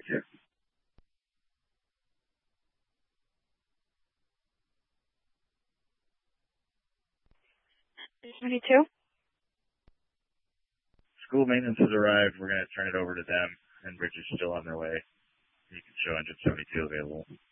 72? School maintenance has arrived. We're going to turn it over to them, and Bridge is still on their way. You can show engine 72 available.